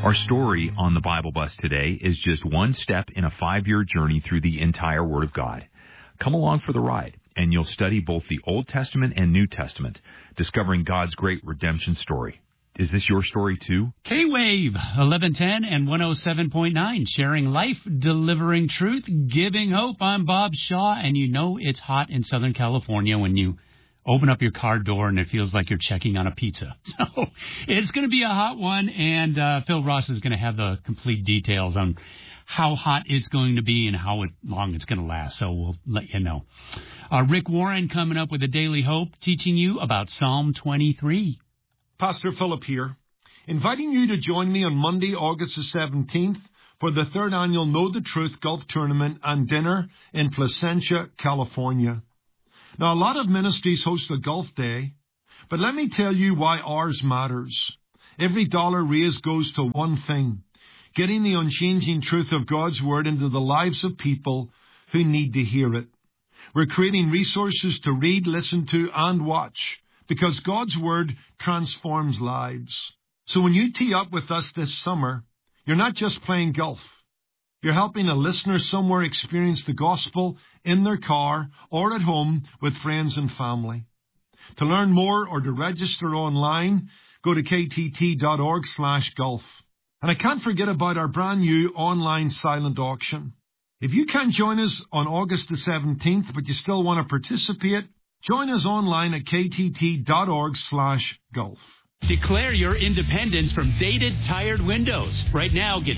Our story on the Bible Bus today is just one step in a 5-year journey through the entire Word of God. Come along for the ride, and you'll study both the Old Testament and New Testament, discovering God's great redemption story. Is this your story too? K-Wave, 1110 and 107.9, sharing life, delivering truth, giving hope. I'm Bob Shaw, and you know it's hot in Southern California when you open up your car door and it feels like you're checking on a pizza. So it's going to be a hot one, and Phil Ross is going to have the complete details on how hot it's going to be and how long it's going to last. So we'll let you know. Rick Warren coming up with a Daily Hope, teaching you about Psalm 23. Pastor Philip here, inviting you to join me on Monday, August the 17th for the 3rd annual Know the Truth Golf Tournament and dinner in Placentia, California. Now, a lot of ministries host a golf day, but let me tell you why ours matters. Every dollar raised goes to one thing: getting the unchanging truth of God's Word into the lives of people who need to hear it. We're creating resources to read, listen to, and watch, because God's Word transforms lives. So when you tee up with us this summer, you're not just playing golf. You're helping a listener somewhere experience the gospel in their car or at home with friends and family. To learn more or to register online, go to ktt.org/golf. And I can't forget about our brand new online silent auction. If you can't join us on August the 17th, but you still want to participate, join us online at ktt.org/golf. Declare your independence from dated, tired windows. Right now, get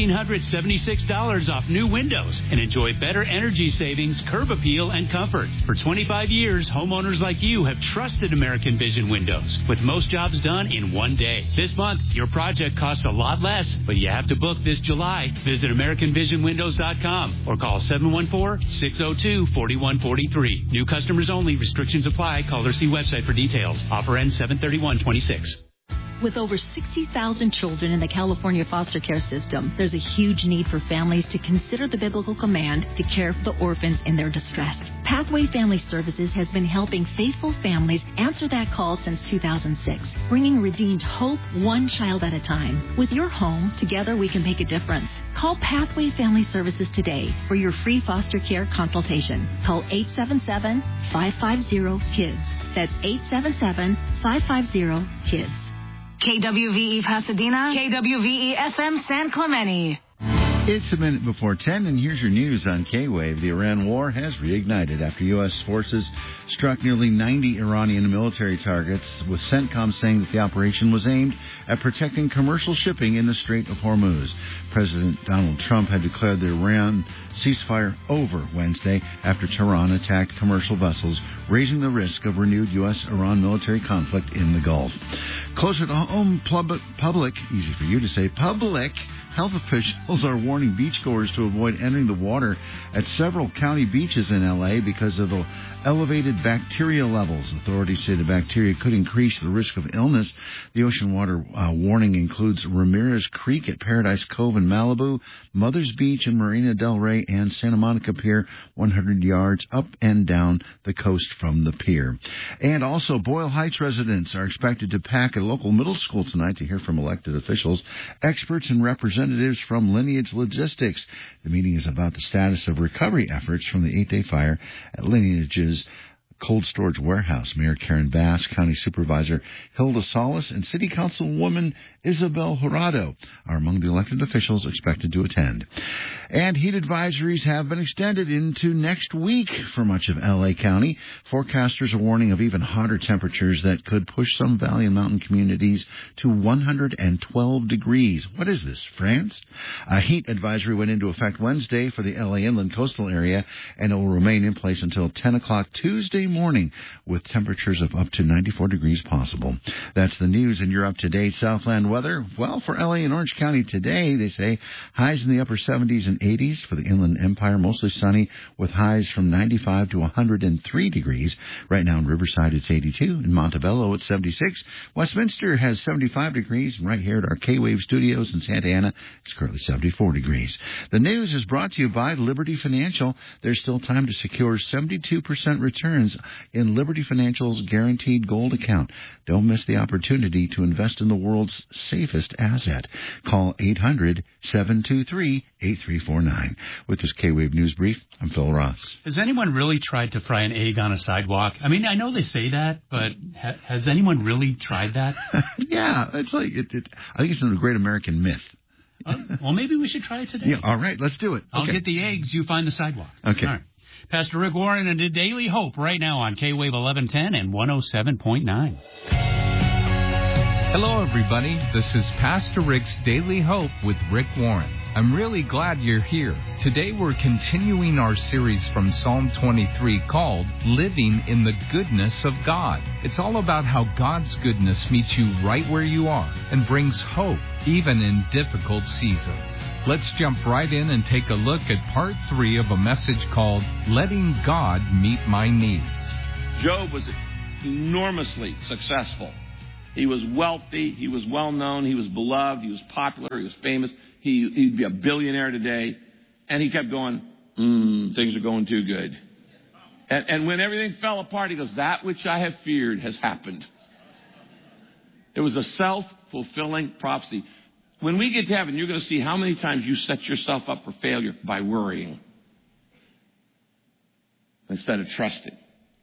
$1,776 off new windows and enjoy better energy savings, curb appeal, and comfort. For 25 years, homeowners like you have trusted American Vision Windows, with most jobs done in one day. This month, your project costs a lot less, but you have to book this July. Visit AmericanVisionWindows.com or call 714-602-4143. New customers only. Restrictions apply. Call or see website for details. Offer ends 7/31/26. With over 60,000 children in the California foster care system, there's a huge need for families to consider the biblical command to care for the orphans in their distress. Pathway Family Services has been helping faithful families answer that call since 2006, bringing redeemed hope one child at a time. With your home, together we can make a difference. Call Pathway Family Services today for your free foster care consultation. Call 877-550-KIDS. That's 877-550-KIDS. KWVE Pasadena, KWVE FM San Clemente. It's a minute before 10, and here's your news on K-Wave. The Iran war has reignited after U.S. forces struck nearly 90 Iranian military targets, with CENTCOM saying that the operation was aimed at protecting commercial shipping in the Strait of Hormuz. President Donald Trump had declared the Iran ceasefire over Wednesday after Tehran attacked commercial vessels, raising the risk of renewed U.S.-Iran military conflict in the Gulf. Closer to home, public, easy for you to say, public health officials are warning beachgoers to avoid entering the water at several county beaches in L.A. because of the elevated bacteria levels. Authorities say the bacteria could increase the risk of illness. The ocean water warning includes Ramirez Creek at Paradise Cove in Malibu, Mother's Beach in Marina del Rey, and Santa Monica Pier, 100 yards up and down the coast from the pier. And also, Boyle Heights residents are expected to pack a local middle school tonight to hear from elected officials, experts, and representatives from Lineage Logistics. The meeting is about the status of recovery efforts from the 8-day fire at Lineage's cold storage warehouse. Mayor Karen Bass, County Supervisor Hilda Salas, and City Councilwoman Isabel Jurado are among the elected officials expected to attend. And heat advisories have been extended into next week for much of L.A. County. Forecasters are warning of even hotter temperatures that could push some valley and mountain communities to 112 degrees. What is this, France? A heat advisory went into effect Wednesday for the L.A. inland coastal area, and it will remain in place until 10 o'clock Tuesday morning, with temperatures of up to 94 degrees possible. That's the news, and you're up-to-date Southland weather. Well, for L.A. and Orange County today, they say highs in the upper 70s and 80s. For the Inland Empire, mostly sunny with highs from 95 to 103 degrees. Right now in Riverside, it's 82. In Montebello, it's 76. Westminster has 75 degrees. And right here at our K-Wave studios in Santa Ana, it's currently 74 degrees. The news is brought to you by Liberty Financial. There's still time to secure 72% returns in Liberty Financial's Guaranteed Gold account. Don't miss the opportunity to invest in the world's safest asset. Call 800-723-8349. With this K-Wave News Brief, I'm Phil Ross. Has anyone really tried to fry an egg on a sidewalk? I mean, I know they say that, but has anyone really tried that? Yeah, it's like I think it's a great American myth. Well, maybe we should try it today. Yeah, all right, let's do it. I'll get the eggs, you find the sidewalk. Okay. All right. Pastor Rick Warren and the Daily Hope right now on K-Wave 1110 and 107.9. Hello, everybody. This is Pastor Rick's Daily Hope with Rick Warren. I'm really glad you're here. Today we're continuing our series from Psalm 23 called Living in the Goodness of God. It's all about how God's goodness meets you right where you are and brings hope even in difficult seasons. Let's jump right in and take a look at part 3 of a message called Letting God Meet My Needs. Job was enormously successful. He was wealthy, he was well-known, he was beloved, he was popular, he was famous. He'd be a billionaire today. And he kept going, things are going too good. And when everything fell apart, he goes, that which I have feared has happened. It was a self-fulfilling prophecy. When we get to heaven, you're going to see how many times you set yourself up for failure by worrying instead of trusting.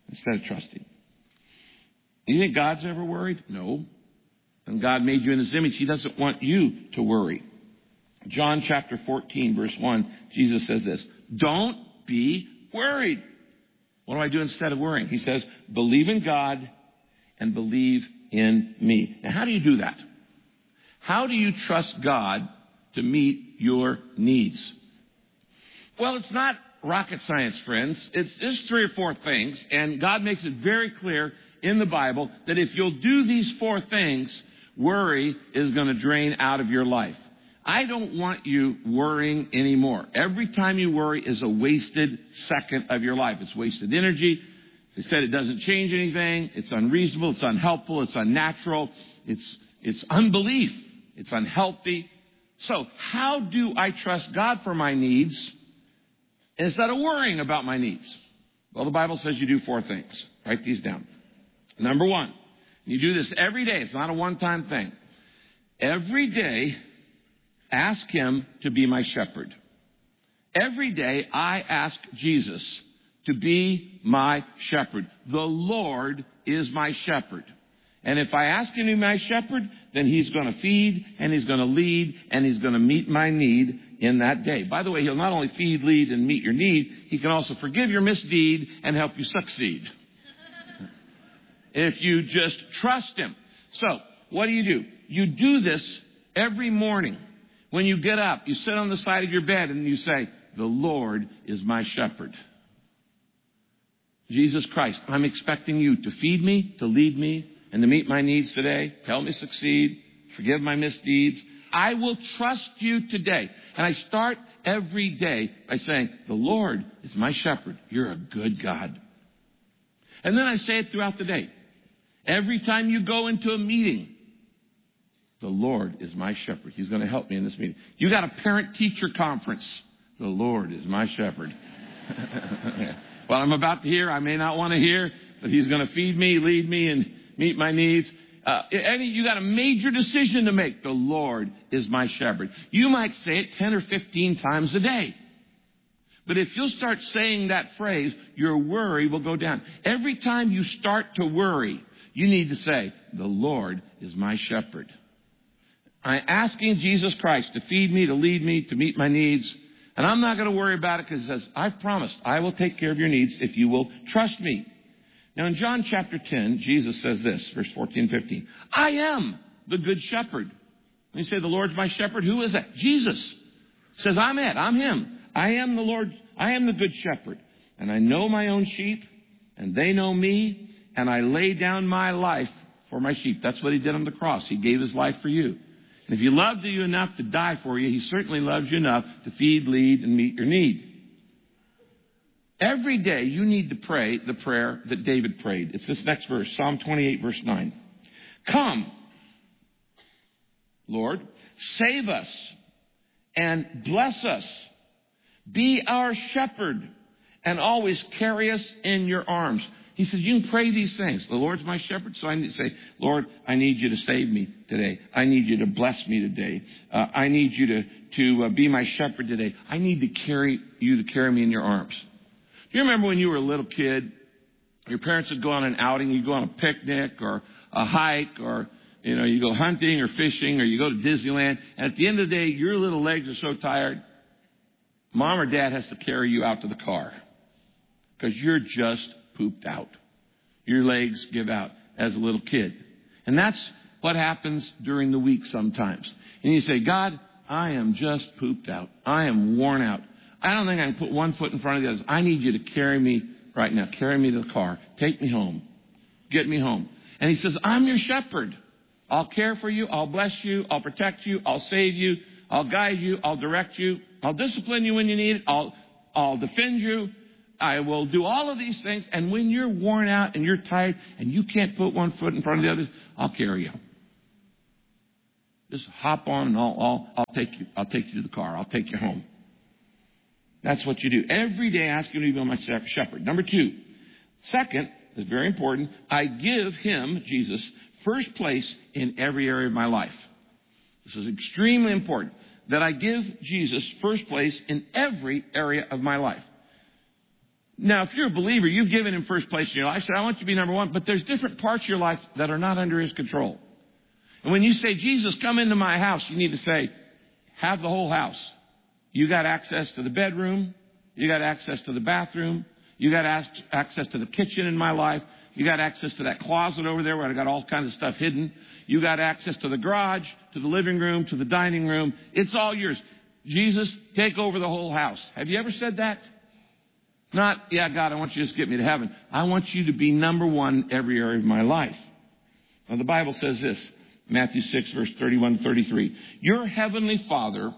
You think God's ever worried? No. And God made you in His image. He doesn't want you to worry. John chapter 14, verse 1, Jesus says this, don't be worried. What do I do instead of worrying? He says, believe in God and believe in me. Now, how do you do that? How do you trust God to meet your needs? Well, it's not rocket science, friends. It's just 3 or 4 things, and God makes it very clear in the Bible that if you'll do these 4 things, worry is going to drain out of your life. I don't want you worrying anymore. Every time you worry is a wasted second of your life. It's wasted energy. They said it doesn't change anything. It's unreasonable. It's unhelpful. It's unnatural. It's unbelief. It's unhealthy. So how do I trust God for my needs instead of worrying about my needs? Well, the Bible says you do 4 things. Write these down. Number 1, you do this every day. It's not a one-time thing. Every day, ask Him to be my shepherd. Every day, I ask Jesus to be my shepherd. The Lord is my shepherd. And if I ask Him to be my shepherd, then He's going to feed, and He's going to lead, and He's going to meet my need in that day. By the way, He'll not only feed, lead, and meet your need, He can also forgive your misdeed and help you succeed. If you just trust Him. So, what do? You do this every morning. When you get up, you sit on the side of your bed and you say, the Lord is my shepherd. Jesus Christ, I'm expecting you to feed me, to lead me, and to meet my needs today. Help me succeed. Forgive my misdeeds. I will trust you today. And I start every day by saying, the Lord is my shepherd. You're a good God. And then I say it throughout the day. Every time you go into a meeting, the Lord is my shepherd. He's going to help me in this meeting. You got a parent-teacher conference. The Lord is my shepherd. What I'm about to hear, I may not want to hear, but He's going to feed me, lead me, and meet my needs. You got a major decision to make. The Lord is my shepherd. You might say it 10 or 15 times a day. But if you'll start saying that phrase, your worry will go down. Every time you start to worry, you need to say, the Lord is my shepherd. I'm asking Jesus Christ to feed me, to lead me, to meet my needs. And I'm not going to worry about it because He says, I've promised I will take care of your needs if you will trust me. Now in John chapter 10, Jesus says this, verse 14, 15. I am the good shepherd. When you say the Lord's my shepherd, who is that? Jesus. He says, I'm it. I'm Him. I am the Lord. I am the good shepherd. And I know my own sheep, and they know me, and I lay down my life for my sheep. That's what He did on the cross. He gave His life for you. And if He loved you enough to die for you, He certainly loves you enough to feed, lead, and meet your need. Every day you need to pray the prayer that David prayed. It's this next verse, Psalm 28, verse 9. Come, Lord, save us and bless us. Be our shepherd and always carry us in your arms. He says, you can pray these things. The Lord's my shepherd, so I need to say, Lord, I need you to save me today. I need you to bless me today. I need you to be my shepherd today. I need to carry me in your arms. Do you remember when you were a little kid, your parents would go on an outing, you go on a picnic or a hike, or you go hunting or fishing, or you go to Disneyland, and at the end of the day, your little legs are so tired, Mom or Dad has to carry you out to the car because you're just pooped out. Your legs give out as a little kid. And that's what happens during the week sometimes. And you say, God, I am just pooped out. I am worn out. I don't think I can put one foot in front of the other. I need you to carry me right now. Carry me to the car. Take me home. Get me home. And he says, I'm your shepherd. I'll care for you. I'll bless you. I'll protect you. I'll save you. I'll guide you. I'll direct you. I'll discipline you when you need it. I'll defend you. I will do all of these things. And when you're worn out and you're tired and you can't put one foot in front of the other, I'll carry you. Just hop on and I'll take you. I'll take you to the car. I'll take you home. That's what you do. Every day ask him to be my shepherd. Number 2. Second, is very important. I give him, Jesus, first place in every area of my life. This is extremely important. That I give Jesus first place in every area of my life. Now, if you're a believer, you've given him first place in your life. I said, I want you to be number 1. But there's different parts of your life that are not under his control. And when you say, Jesus, come into my house, you need to say, have the whole house. You got access to the bedroom. You got access to the bathroom. You got access to the kitchen in my life. You got access to that closet over there where I got all kinds of stuff hidden. You got access to the garage, to the living room, to the dining room. It's all yours. Jesus, take over the whole house. Have you ever said that? Not, yeah, God, I want you to just get me to heaven. I want you to be number 1 every area of my life. Now, the Bible says this, Matthew 6, verse 31 to 33. Your heavenly Father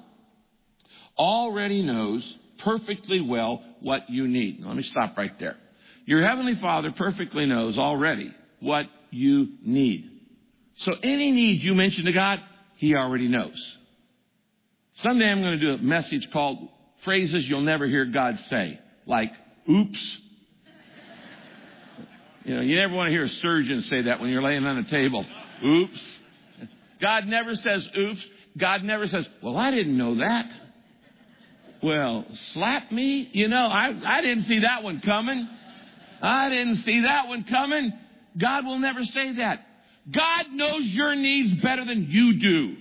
already knows perfectly well what you need. Now, let me stop right there. Your heavenly Father perfectly knows already what you need. So any need you mention to God, he already knows. Someday I'm going to do a message called Phrases You'll Never Hear God Say. Like, oops. You never want to hear a surgeon say that when you're laying on a table. Oops. God never says oops. God never says, well, I didn't know that. Well, slap me. I didn't see that one coming. I didn't see that one coming. God will never say that. God knows your needs better than you do.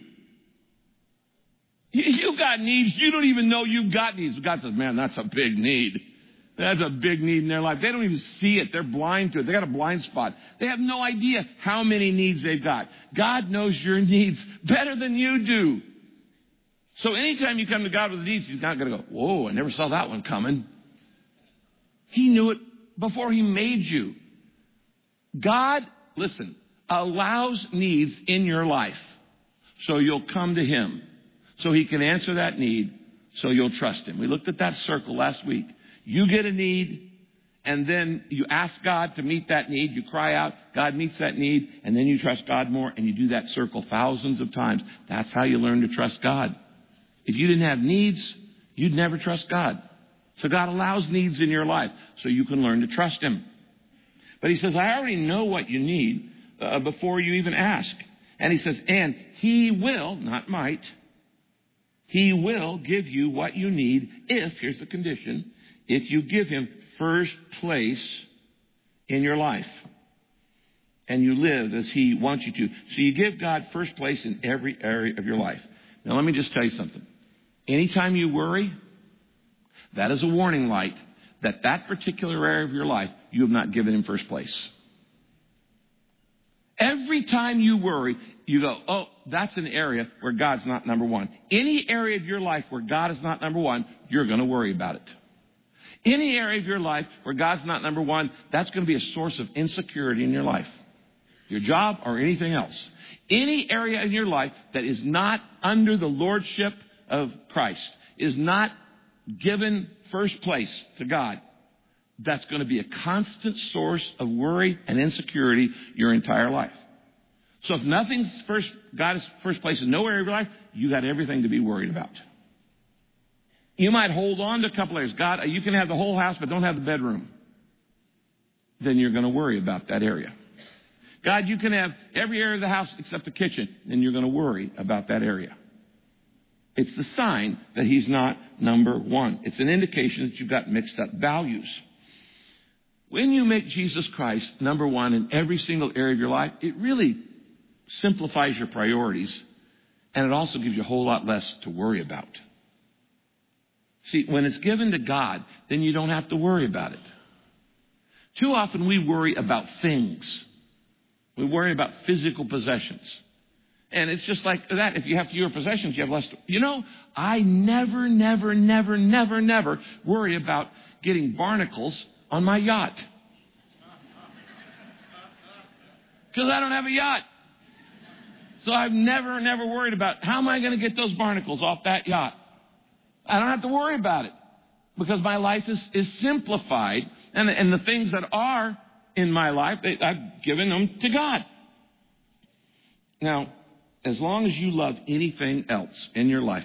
You got needs. You don't even know you've got needs. God says, man, that's a big need. That's a big need in their life. They don't even see it. They're blind to it. They got a blind spot. They have no idea how many needs they've got. God knows your needs better than you do. So anytime you come to God with needs, he's not going to go, whoa, I never saw that one coming. He knew it before he made you. God, listen, allows needs in your life so you'll come to him, so he can answer that need, so you'll trust him. We looked at that circle last week. You get a need, and then you ask God to meet that need. You cry out, God meets that need, and then you trust God more, and you do that circle thousands of times. That's how you learn to trust God. If you didn't have needs, you'd never trust God. So God allows needs in your life so you can learn to trust him. But he says, I already know what you need before you even ask. And he says, and he will, not might, he will give you what you need if, here's the condition, if you give him first place in your life and you live as he wants you to. So you give God first place in every area of your life. Now, let me just tell you something. Anytime you worry, that is a warning light that that particular area of your life, you have not given him first place. Every time you worry, you go, oh, that's an area where God's not number 1. Any area of your life where God is not number 1, you're going to worry about it. Any area of your life where God's not number 1, that's going to be a source of insecurity in your life. Your job or anything else. Any area in your life that is not under the lordship of Christ, is not given first place to God, that's going to be a constant source of worry and insecurity your entire life. So if nothing's first, God is first place in no area of your life, you got everything to be worried about. You might hold on to a couple areas. God, you can have the whole house, but don't have the bedroom. Then you're going to worry about that area. God, you can have every area of the house except the kitchen. Then you're going to worry about that area. It's the sign that he's not number one. It's an indication that you've got mixed up values. When you make Jesus Christ number one in every single area of your life, it really simplifies your priorities, and it also gives you a whole lot less to worry about. See, when it's given to God, then you don't have to worry about it. Too often we worry about things. We worry about physical possessions. And it's just like that. If you have fewer possessions, you have less. I never worry about getting barnacles on my yacht. Because I don't have a yacht. So I've never worried about how am I going to get those barnacles off that yacht. I don't have to worry about it because my life is simplified. And the things that are in my life, I've given them to God. Now, as long as you love anything else in your life,